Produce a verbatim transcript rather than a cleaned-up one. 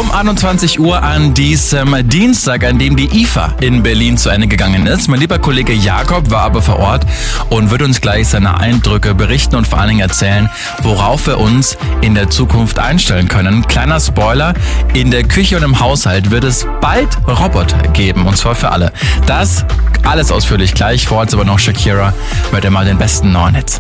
um einundzwanzig Uhr an diesem Dienstag, an dem die I F A in Berlin zu Ende gegangen ist. Mein lieber Kollege Jakob war aber vor Ort und wird uns gleich seine Eindrücke berichten und vor allen Dingen erzählen, worauf wir uns in der Zukunft einstellen können. Kleiner Spoiler, in der Küche und im Haushalt wird es bald Roboter geben, und zwar für alle. Das alles ausführlich gleich, vor Ort aber noch Shakira mit immer den besten neuen Hits.